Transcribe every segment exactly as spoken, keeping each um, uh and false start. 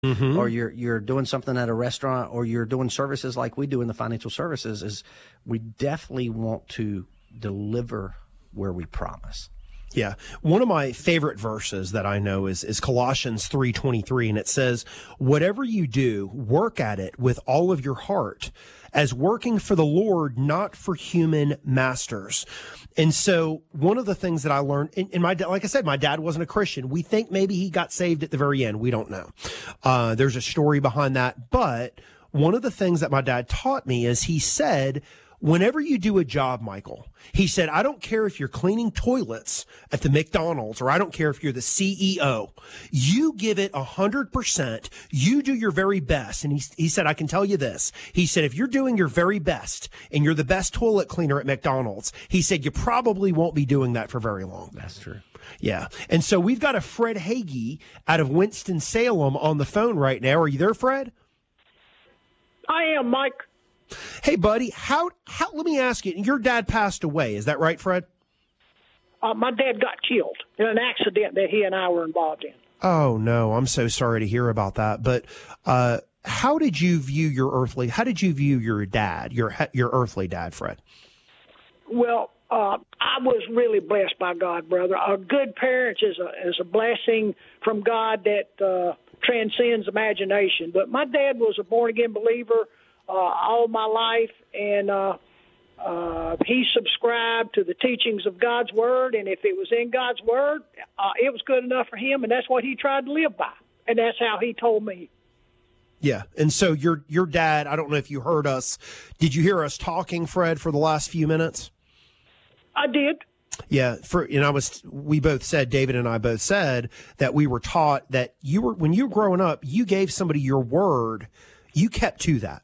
mm-hmm. or you're you're doing something at a restaurant, or you're doing services like we do in the financial services, is we definitely want to deliver where we promise. Yeah. One of my favorite verses that I know is, is Colossians three twenty-three, and it says, whatever you do, work at it with all of your heart, as working for the Lord, not for human masters. And so one of the things that I learned, and, and my like I said, my dad wasn't a Christian. We think maybe he got saved at the very end. We don't know. Uh, there's a story behind that. But one of the things that my dad taught me is he said, whenever you do a job, Michael, he said, I don't care if you're cleaning toilets at the McDonald's, or I don't care if you're the C E O. You give it a hundred percent. You do your very best. And he, he said, I can tell you this. He said, if you're doing your very best and you're the best toilet cleaner at McDonald's, he said, you probably won't be doing that for very long. That's true. Yeah. And so we've got a Fred Hagee out of Winston-Salem on the phone right now. Are you there, Fred? I am, Mike. Hey, buddy, how, how, let me ask you, your dad passed away. Is that right, Fred? Uh, my dad got killed in an accident that he and I were involved in. Oh, no, I'm so sorry to hear about that. But, uh, how did you view your earthly, how did you view your dad, your, your earthly dad, Fred? Well, uh, I was really blessed by God, brother. A good parent is a, is a blessing from God that, uh, transcends imagination. But my dad was a born-again believer Uh, all my life, and uh, uh, he subscribed to the teachings of God's Word, and if it was in God's Word, uh, it was good enough for him, and that's what he tried to live by, and that's how he told me. Yeah, and so your your dad, I don't know if you heard us. Did you hear us talking, Fred, for the last few minutes? I did. Yeah, for and I was. We both said, David and I both said that we were taught that you were when you were growing up, you gave somebody your word, you kept to that.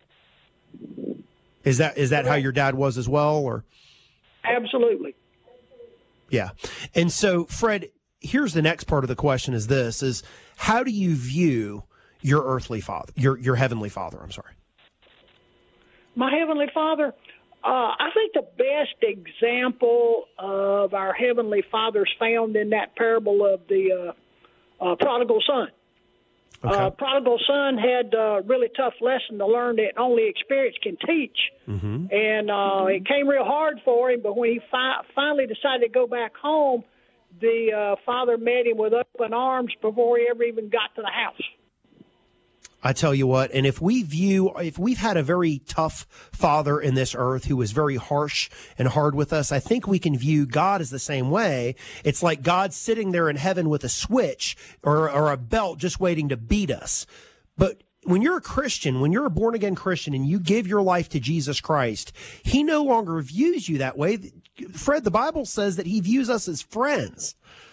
Is that is that how your dad was as well, or? Absolutely. Yeah. And so, Fred, here's the next part of the question is this, is how do you view your earthly father, your your heavenly father, I'm sorry? My heavenly father, uh, I think the best example of our heavenly father is found in that parable of the uh, uh, prodigal son. Okay. Uh, prodigal son had a really tough lesson to learn that only experience can teach. Mm-hmm. And uh, it came real hard for him, but when he fi- finally decided to go back home, the uh, father met him with open arms before he ever even got to the house. I tell you what, and if we view, if we've had a very tough father in this earth who was very harsh and hard with us, I think we can view God as the same way. It's like God sitting there in heaven with a switch or, or a belt just waiting to beat us. But when you're a Christian, when you're a born-again Christian and you give your life to Jesus Christ, he no longer views you that way. Fred, the Bible says that he views us as friends.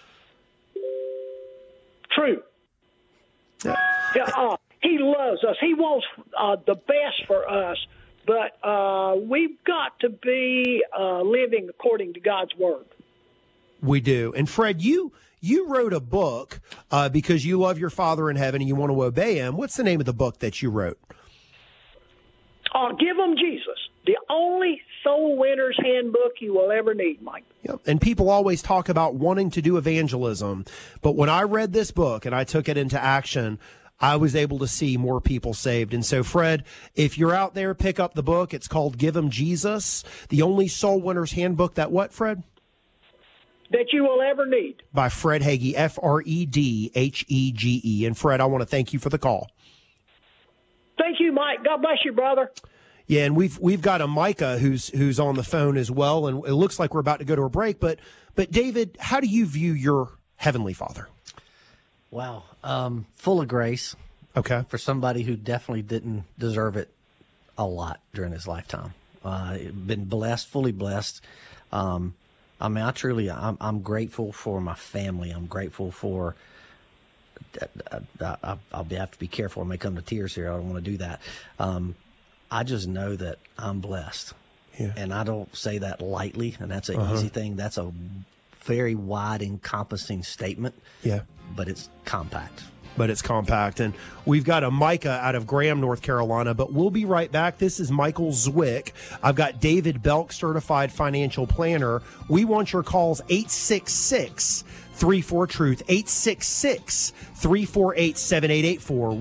True. Yeah. Yeah, uh, he loves us. He wants uh, the best for us, but uh, we've got to be uh, living according to God's word. We do. And Fred, you you wrote a book uh, because you love your Father in heaven and you want to obey him. What's the name of the book that you wrote? Uh, Give Them Jesus, the only soul winner's handbook you will ever need, Mike. Yep. And people always talk about wanting to do evangelism, but when I read this book and I took it into action, I was able to see more people saved. And so, Fred, if you're out there, pick up the book. It's called Give 'Em Jesus, the only soul winner's handbook that what, Fred? That you will ever need. By Fred Hagee, F R E D H E G E. And Fred, I want to thank you for the call. Thank you, Mike. God bless you, brother. Yeah, and we've we've got a Micah who's who's on the phone as well, and it looks like we're about to go to a break. But but David, how do you view your heavenly Father? Wow, um, full of grace. Okay, for somebody who definitely didn't deserve it a lot during his lifetime. Uh, been blessed, fully blessed. Um, I mean, I truly, I'm, I'm grateful for my family. I'm grateful for. I, I, I'll be, have to be careful. I may come to tears here. I don't want to do that. Um, I just know that I'm blessed, yeah. And I don't say that lightly. And that's an uh-huh. easy thing. That's a very wide, encompassing statement. Yeah, but it's compact. But it's compact. And we've got a Micah out of Graham, North Carolina, but we'll be right back. This is Michael Zwick. I've got David Belk, certified financial planner. We want your calls, eight six six, three four Truth, eight six six, three four eight, seven eight eight four.